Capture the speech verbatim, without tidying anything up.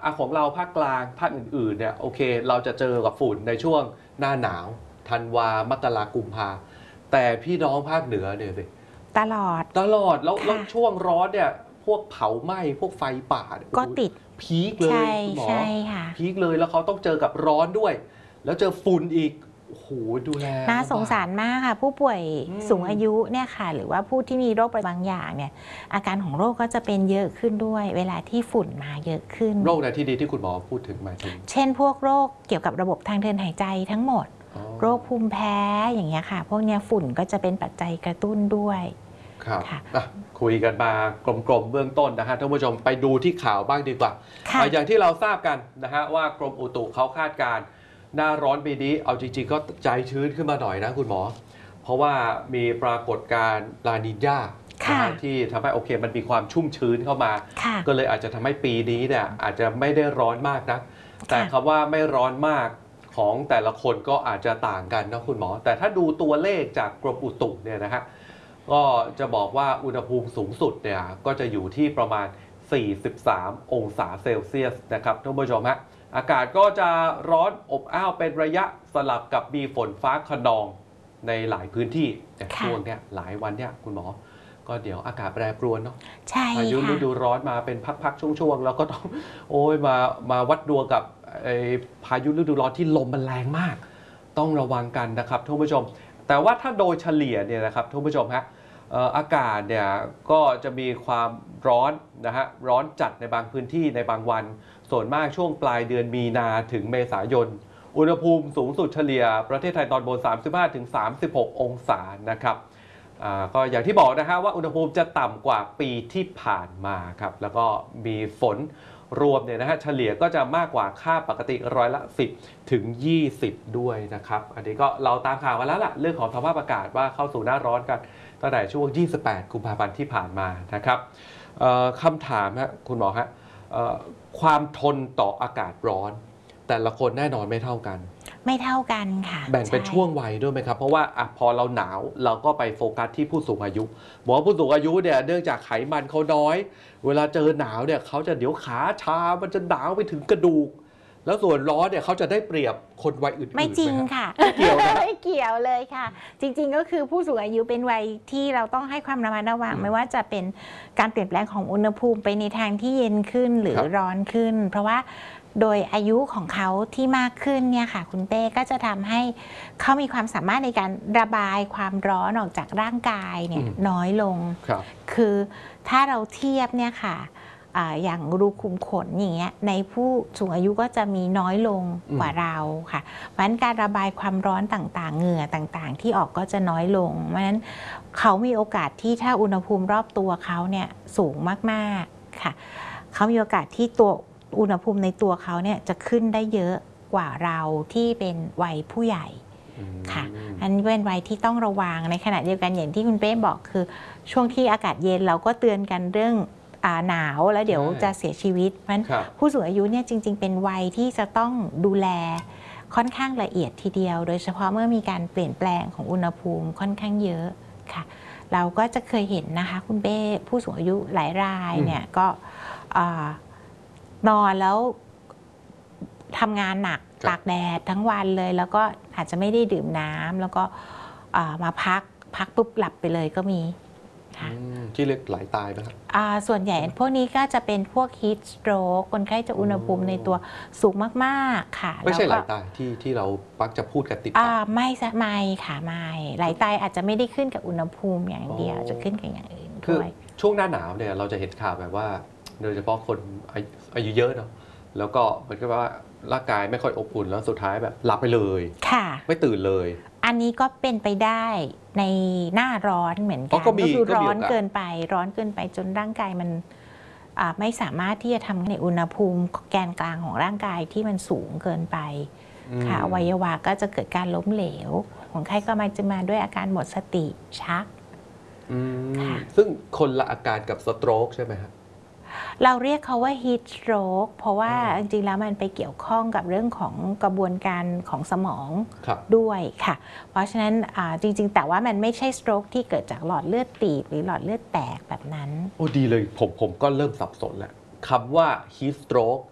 ของเราภาคกลางภาคอื่นๆเนี่ยโอเคเราจะเจอกับฝุ่นในช่วงหน้าหนาวธันวามกรากุมภาแต่พี่น้องภาคเหนือเนี่ยสิตลอดตลอดแล้วแล้วช่วงร้อนเนี่ยพวกเผาไหม้พวกไฟป่าก็ติดพีคเลยคุณหมอพีคเลยแล้วเขาต้องเจอกับร้อนด้วยแล้วเจอฝุ่นอีกโอ้โหดูแลน่าสงสารมากค่ะผู้ป่วยสูงอายุเนี่ยค่ะหรือว่าผู้ที่มีโรคบางอย่างเนี่ยอาการของโรคก็จะเป็นเยอะขึ้นด้วยเวลาที่ฝุ่นมาเยอะขึ้นโรคในที่ดีที่คุณหมอพูดถึงมาถึงเช่นพวกโรคเกี่ยวกับระบบทางเดินหายใจทั้งหมดโรคภูมิแพ้อย่างเงี้ยค่ะพวกเนี้ยฝุ่นก็จะเป็นปัจจัยกระตุ้นด้วยครับคุยกันมากลมๆเบื้องต้นนะฮะท่านผู้ชมไปดูที่ข่าวบ้างดีกว่าอย่างที่เราทราบกันนะฮะว่ากรมอุตุเขาคาดการณ์หน้าร้อนปีนี้เอาจริงๆก็ใจชื้นขึ้นมาหน่อยนะคุณหมอเพราะว่ามีปรากฏการณ์ลานีญาที่ทำให้โอเคมันมีความชุ่มชื้นเข้ามาก็เลยอาจจะทำให้ปีนี้เนี่ยอาจจะไม่ได้ร้อนมากนะแต่คำว่าไม่ร้อนมากของแต่ละคนก็อาจจะต่างกันนะคุณหมอแต่ถ้าดูตัวเลขจากกรมอุตุเนี่ยนะฮะก็จะบอกว่าอุณหภูมิสูงสุดเนี่ยก็จะอยู่ที่ประมาณสี่สิบสามองศาเซลเซียสนะครับท่านผู้ชมฮะอากาศก็จะร้อนอบอ้าวเป็นระยะสลับกับมีฝนฟ้าคะนองในหลายพื้นที่แต่ช่วงเนี้ยหลายวันเนี้ยคุณหมอก็เดี๋ยวอากาศแปรปรวนเนาะใช่ค่ะพายุฤดูร้อนมาเป็นพักๆช่วงๆแล้วก็ต้องโอ้ยมามาวัดดวงกับพายุฤดูร้อนที่ลมมันแรงมากต้องระวังกันนะครับท่านผู้ชมแต่ว่าถ้าโดยเฉลี่ยเนี่ยนะครับท่านผู้ชมฮะอากาศเนี่ยก็จะมีความร้อนนะฮะร้อนจัดในบางพื้นที่ในบางวันส่วนมากช่วงปลายเดือนมีนาถึงเมษายนอุณหภูมิสูงสุดเฉลี่ยประเทศไทยตอนบน สามสิบห้าถึงสามสิบหก องศานะครับก็อย่างที่บอกนะฮะว่าอุณหภูมิจะต่ำกว่าปีที่ผ่านมาครับแล้วก็มีฝนรวมเนี่ยนะฮะเฉลี่ยก็จะมากกว่าค่าปกติร้อยละสิบถึงยี่สิบด้วยนะครับอันนี้ก็เราตามข่าวมาแล้วล่ะเรื่องของสภาพอากาศว่าเข้าสู่หน้าร้อนกันตั้งแต่ช่วงยี่สิบแปดกุมภาพันธ์ที่ผ่านมานะครับคำถามฮะคุณหมอฮะความทนต่ออากาศร้อนแต่ละคนแน่นอนไม่เท่ากันไม่เท่ากันค่ะแบ่งเป็นช่วงวัยด้วยไหมครับเพราะว่าอะพอเราหนาวเราก็ไปโฟกัสที่ผู้สูงอายุบอกว่าผู้สูงอายุเนี่ยเนื่องจากไขมันเขาน้อยเวลาเจอหนาวเนี่ยเขาจะเดี๋ยวขาชามันจะหนาวไปถึงกระดูกแล้วส่วนร้อนเนี่ยเขาจะได้เปรียบคนวัยอื่นๆไม่จริงค่ะไม่เกี่ยวนะไม่เกี่ยวเลยค่ะจริงๆก็คือผู้สูงอายุเป็นวัยที่เราต้องให้ความระมัดระวังไม่ว่าจะเป็นการเปลี่ยนแปลงของอุณหภูมิไปในทางที่เย็นขึ้นหรือร้อนขึ้นเพราะว่าโดยอายุของเขาที่มากขึ้นเนี่ยค่ะคุณเป้ก็จะทำให้เขามีความสามารถในการระบายความร้อนออกจากร่างกายเนี่ยน้อยลงคือถ้าเราเทียบเนี่ยค่ะอย่างรูขุมขนอย่างเงี้ยในผู้สูงอายุก็จะมีน้อยลงกว่าเราค่ะเพราะฉะนั้นการระบายความร้อนต่างๆเหงื่อต่างๆที่ออกก็จะน้อยลงเพราะฉะนั้นเขามีโอกาสที่ถ้าอุณหภูมิรอบตัวเขาเนี่ยสูงมากๆค่ะเขามีโอกาสที่ตัวอุณหภูมิในตัวเขาเนี่ยจะขึ้นได้เยอะกว่าเราที่เป็นวัยผู้ใหญ่ค่ะอันนี้เป็นวัยที่ต้องระวังในขณะเดียวกันอย่างที่คุณเป้บอกคือช่วงที่อากาศเย็นเราก็เตือนกันเรื่องหนาวแล้วเดี๋ยวจะเสียชีวิตเพราะฉะนั้นผู้สูงอายุเนี่ยจริงๆเป็นวัยที่จะต้องดูแลค่อนข้างละเอียดทีเดียวโดยเฉพาะเมื่อมีการเปลี่ยนแปลงของอุณหภูมิค่อนข้างเยอะค่ะเราก็จะเคยเห็นนะคะคุณเป้ผู้สูงอายุหลายรายเนี่ยก็นอนแล้วทำงานหนักตากแดดทั้งวันเลยแล้วก็อาจจะไม่ได้ดื่มน้ำแล้วก็มาพักพักปุ๊บหลับไปเลยก็มีที่เรียกไหลตายไหมครับส่วนใหญ่พวกนี้ก็จะเป็นพวก heat stroke คนไข้จะอุณหภูมิในตัวสูงมากๆค่ะไม่ใช่ไหลตายที่ที่เราปักจะพูดกันติดปากไม่ไม่ค่ะไม่ไหลตายอาจจะไม่ได้ขึ้นกับอุณหภูมิอย่างเดียวจะขึ้นกับอย่างอื่นด้วยช่วงหน้าหนาวเนี่ยเราจะเห็นข่าวแบบว่าโดยเฉพาะคนอายุเยอะเนาะแล้วก็เหมือนกับว่าร่างกายไม่ค่อยอบอุ่นแล้วสุดท้ายแบบหลับไปเลยค่ะไม่ตื่นเลยอันนี้ก็เป็นไปได้ในหน้าร้อนเหมือนกันก็คือร้อนเกินไปร้อนเกินไปจนร่างกายมันไม่สามารถที่จะทำในอุณหภูมิแกนกลางของร่างกายที่มันสูงเกินไปค่ะอวัยวะก็จะเกิดการล้มเหลวคนไข้ก็มาจะมาด้วยอาการหมดสติชักซึ่งคนละอาการกับสโตรกใช่ไหมครับเราเรียกเขาว่า heat stroke เพราะว่าจริงๆแล้วมันไปเกี่ยวข้องกับเรื่องของกระบวนการของสมองด้วยค่ะเพราะฉะนั้นจริงๆแต่ว่ามันไม่ใช่ stroke ที่เกิดจากหลอดเลือดตีบหรือหลอดเลือดแตกแบบนั้นโอ้ดีเลยผมผมก็เริ่มสับสนแล้วคำว่า heat stroke